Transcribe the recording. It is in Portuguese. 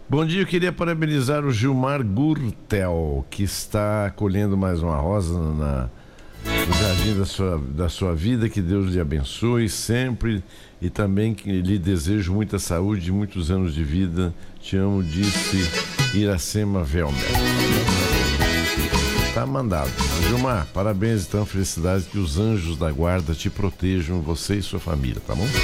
Bom dia, eu queria parabenizar o Gilmar Gurtel, que está colhendo mais uma rosa no jardim da sua vida. Que Deus lhe abençoe sempre e também que lhe desejo muita saúde e muitos anos de vida. Te amo, disse Iracema Velmer. Tá mandado. Gilmar, parabéns, então, felicidades, que os anjos da guarda te protejam, você e sua família, tá bom?